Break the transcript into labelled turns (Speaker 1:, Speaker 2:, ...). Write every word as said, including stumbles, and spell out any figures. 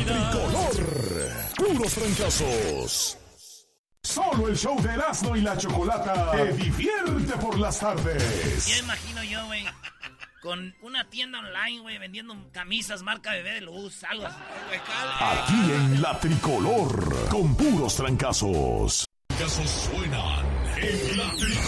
Speaker 1: Tricolor. Puros trancazos. Solo el show de Erasmo y la Chocolata te divierte por las tardes.
Speaker 2: Ya imagino yo, güey, con una tienda online, güey, vendiendo camisas marca Bebé de Luz, algo así.
Speaker 1: Aquí en la Tricolor, con puros trancazos. Trancazos suenan en la Tricolor.